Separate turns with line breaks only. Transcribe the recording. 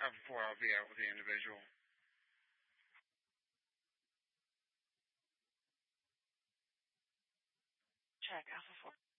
Alpha 4, I'll be out with the individual.
Check, Alpha 4.